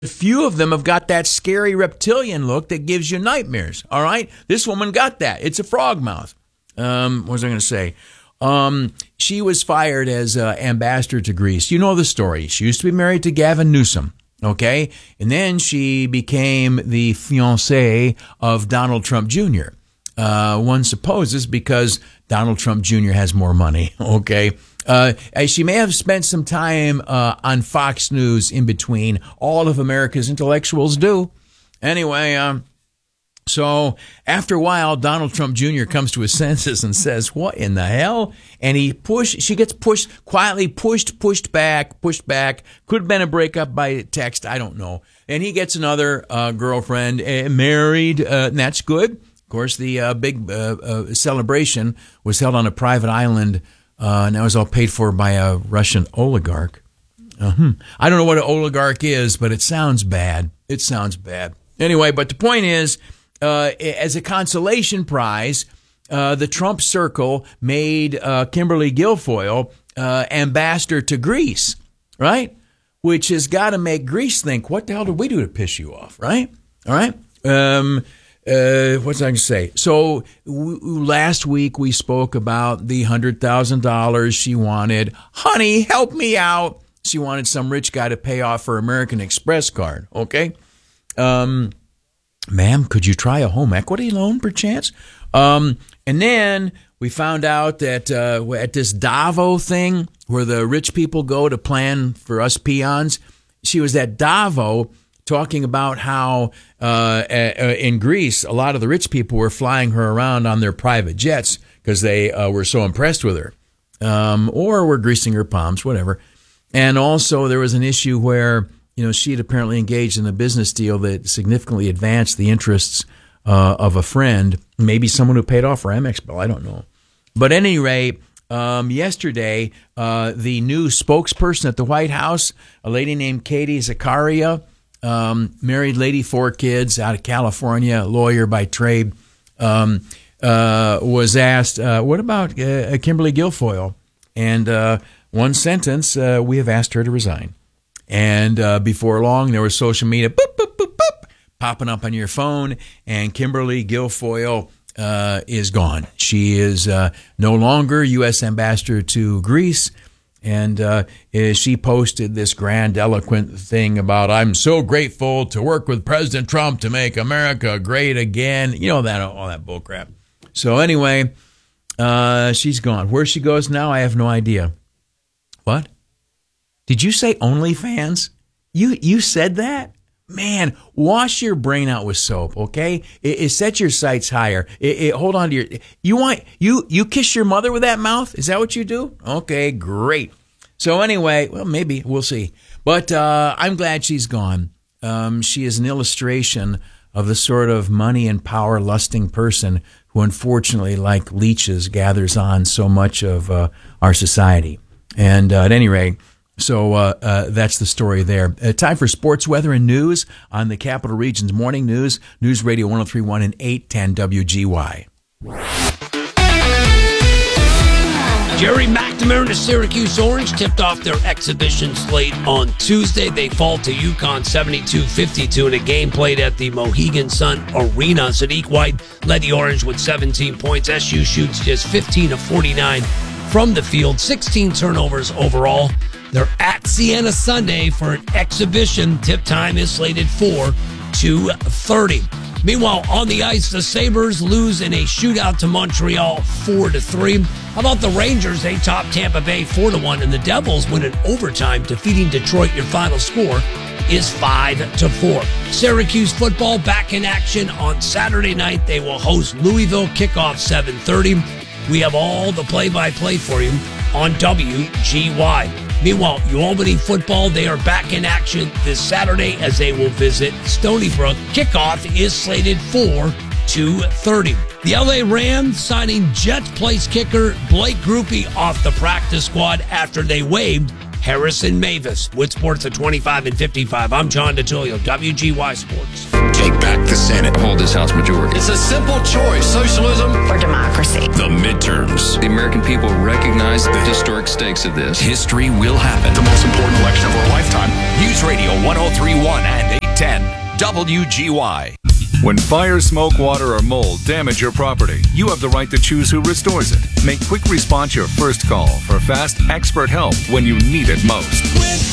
Few of them have got that scary reptilian look that gives you nightmares, all right? This woman got that. It's a frog mouth. What was I going to say? She was fired as ambassador to Greece. You know the story. She used to be married to Gavin Newsom, okay? And then she became the fiancée of Donald Trump Jr. One supposes because Donald Trump Jr. has more money, okay? She may have spent some time on Fox News in between. All of America's intellectuals do. Anyway, so after a while, Donald Trump Jr. comes to his senses and says, what in the hell? And she gets quietly pushed back. Could have been a breakup by text, I don't know. And he gets another girlfriend, married, and that's good. Of course, the big celebration was held on a private island, and that was all paid for by a Russian oligarch. I don't know what an oligarch is, but it sounds bad. Anyway, but the point is, as a consolation prize, the Trump Circle made Kimberly Guilfoyle ambassador to Greece, right? Which has got to make Greece think, what the hell did we do to piss you off, right? All right. What's I going to say? So last week we spoke about the $100,000 she wanted. Honey, help me out. She wanted some rich guy to pay off her American Express card, okay? Ma'am, could you try a home equity loan, perchance? And then we found out that at this Davos thing, where the rich people go to plan for us peons, she was at Davos talking about how in Greece, a lot of the rich people were flying her around on their private jets because they were so impressed with her, or were greasing her palms, whatever. And also there was an issue where she had apparently engaged in a business deal that significantly advanced the interests of a friend, maybe someone who paid off her Amex bill. I don't know. But at any rate, yesterday, the new spokesperson at the White House, a lady named Katie Zakaria, married lady, 4 kids, out of California, lawyer by trade, was asked, what about Kimberly Guilfoyle? And one sentence, we have asked her to resign. And before long, there was social media boop, boop, boop, boop, popping up on your phone, and Kimberly Guilfoyle is gone. She is no longer U.S. ambassador to Greece, and she posted this grandiloquent thing about, I'm so grateful to work with President Trump to make America great again. All that bullcrap. So anyway, she's gone. Where she goes now, I have no idea. What? Did you say OnlyFans? You said that? Man, wash your brain out with soap, okay? It set your sights higher. Hold on to you kiss your mother with that mouth? Is that what you do? Okay, great. So anyway, well, maybe we'll see. But I'm glad she's gone. She is an illustration of the sort of money and power lusting person who, unfortunately, like leeches, gathers on so much of our society. And at any rate, so that's the story there. Time for sports, weather, and news on the Capital Region's Morning News, News Radio 103.1 and 810 WGY. Jerry McNamara and the Syracuse Orange tipped off their exhibition slate on Tuesday. They fall to UConn 72-52 in a game played at the Mohegan Sun Arena. Sadiq White led the Orange with 17 points. SU shoots just 15 of 49 from the field, 16 turnovers overall. They're at Siena Sunday for an exhibition. Tip time is slated for 2:30. Meanwhile, on the ice, the Sabres lose in a shootout to Montreal 4-3. How about the Rangers? They top Tampa Bay 4-1, and the Devils win in overtime, defeating Detroit. Your final score is 5-4. Syracuse football back in action on Saturday night. They will host Louisville, kickoff 7:30. We have all the play-by-play for you on WGY. Meanwhile, Albany football, they are back in action this Saturday as they will visit Stony Brook. Kickoff is slated for 2:30. The LA Rams signing Jets place kicker Blake Grupe off the practice squad after they waived Harrison Mavis with sports at 25 and 55. I'm John DeTullio, WGY Sports. Take back the Senate. Hold this House majority. It's a simple choice. Socialism or democracy. The midterms. The American people recognize the historic stakes of this. History will happen. the most important election of our lifetime. News Radio 1031 and 810 WGY. When fire, smoke, water, or mold damage your property, you have the right to choose who restores it. Make Quick Response your first call for fast, expert help when you need it most.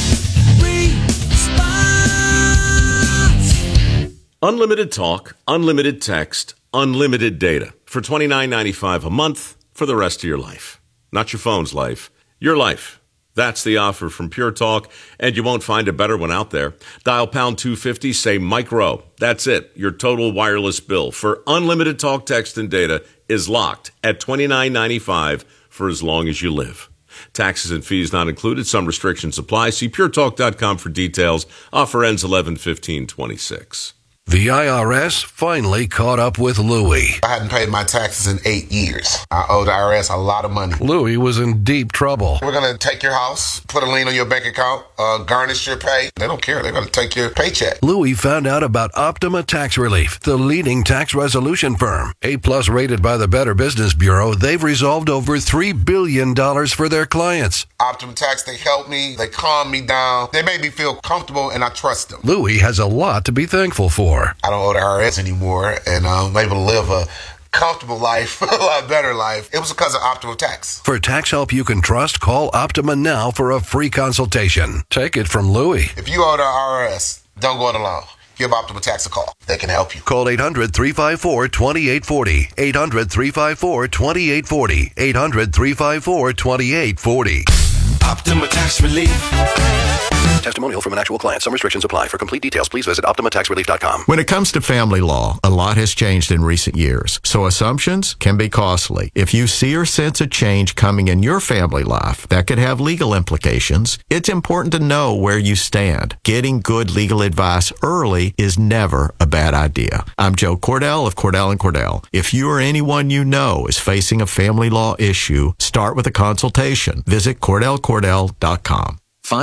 Unlimited talk, unlimited text, unlimited data for $29.95 a month for the rest of your life. Not your phone's life, your life. That's the offer from Pure Talk, and you won't find a better one out there. Dial pound 250, say micro. That's it. Your total wireless bill for unlimited talk, text, and data is locked at $29.95 for as long as you live. Taxes and fees not included. Some restrictions apply. See puretalk.com for details. Offer ends 11/15/26. The IRS finally caught up with Louie. I hadn't paid my taxes in 8 years. I owe the IRS a lot of money. Louie was in deep trouble. We're going to take your house, put a lien on your bank account, garnish your pay. They don't care. They're going to take your paycheck. Louie found out about Optima Tax Relief, the leading tax resolution firm. A-plus rated by the Better Business Bureau, they've resolved over $3 billion for their clients. Optima Tax, they help me. They calm me down. They make me feel comfortable, and I trust them. Louie has a lot to be thankful for. I don't owe the IRS anymore, and I'm able to live a comfortable life, a lot better life. It was because of Optima Tax. For tax help you can trust, call Optima now for a free consultation. Take it from Louie. If you owe the IRS, don't go it alone. Give Optima Tax a call. They can help you. Call 800-354-2840. 800-354-2840. 800-354-2840. Optima Tax Relief. Testimonial from an actual client. Some restrictions apply. For complete details, please visit OptimaTaxRelief.com. When it comes to family law, a lot has changed in recent years, so assumptions can be costly. If you see or sense a change coming in your family life that could have legal implications, it's important to know where you stand. Getting good legal advice early is never a bad idea. I'm Joe Cordell of Cordell & Cordell. If you or anyone you know is facing a family law issue, start with a consultation. Visit CordellCordell.com.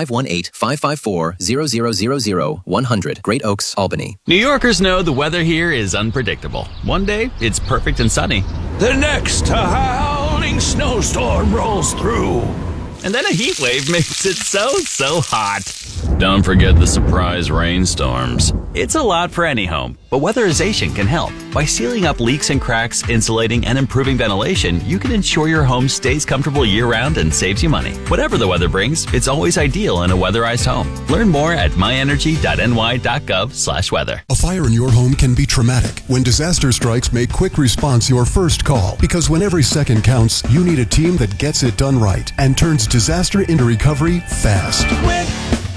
518-554-0000-100 Great Oaks, Albany. New Yorkers know the weather here is unpredictable. One day, it's perfect and sunny. The next howling snowstorm rolls through. And then a heat wave makes it so hot. Don't forget the surprise rainstorms. It's a lot for any home, but weatherization can help. By sealing up leaks and cracks, insulating, and improving ventilation, you can ensure your home stays comfortable year-round and saves you money. Whatever the weather brings, it's always ideal in a weatherized home. Learn more at myenergy.ny.gov/weather. A fire in your home can be traumatic. When disaster strikes, make Quick Response your first call. Because when every second counts, you need a team that gets it done right and turns disaster into recovery fast. Quick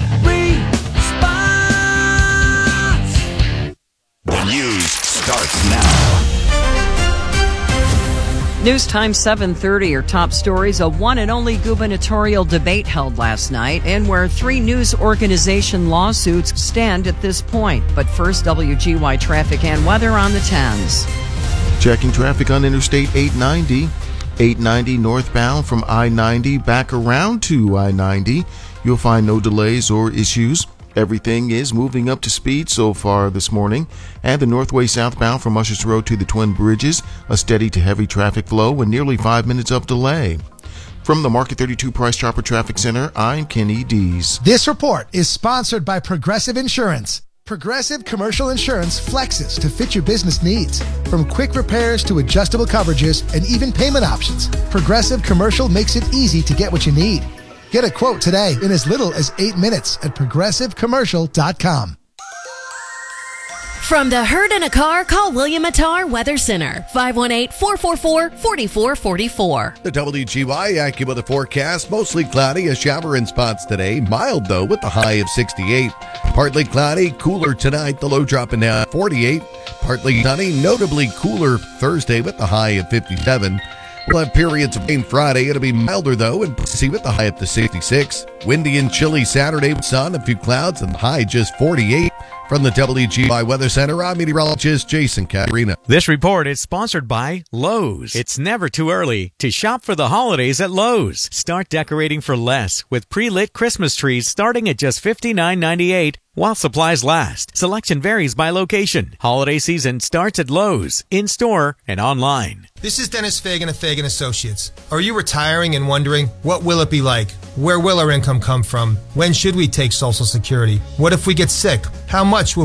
Response. The news starts now. News time 7:30. Your top stories: a one and only gubernatorial debate held last night, and where 3 news organization lawsuits stand at this point. But first, WGY traffic and weather on the 10s. Checking traffic on Interstate 890. 890 northbound from I-90 back around to I-90. You'll find no delays or issues. Everything is moving up to speed so far this morning. And the Northway southbound from Ushers Road to the Twin Bridges, a steady to heavy traffic flow and nearly 5 minutes of delay. From the Market 32 Price Chopper Traffic Center, I'm Kenny Dees. This report is sponsored by Progressive Insurance. Progressive Commercial Insurance flexes to fit your business needs. From quick repairs to adjustable coverages and even payment options, Progressive Commercial makes it easy to get what you need. Get a quote today in as little as 8 minutes at ProgressiveCommercial.com. From the herd in a car, call William Attar Weather Center, 518-444-4444. The WGY AccuWeather forecast, mostly cloudy, a shower in spots today. Mild, though, with the high of 68. Partly cloudy, cooler tonight, the low dropping down 48. Partly sunny, notably cooler Thursday with the high of 57. We'll have periods of rain Friday. It'll be milder, though, and see with the high up to 66. Windy and chilly Saturday with sun, a few clouds, and the high just 48. From the WGY Weather Center, I'm meteorologist Jason Catarina. This report is sponsored by Lowe's. It's never too early to shop for the holidays at Lowe's. Start decorating for less with pre-lit Christmas trees starting at just $59.98 while supplies last. Selection varies by location. Holiday season starts at Lowe's, in-store and online. This is Dennis Fagan of Fagan Associates. Are you retiring and wondering, what will it be like? Where will our income come from? When should we take Social Security? What if we get sick? How much will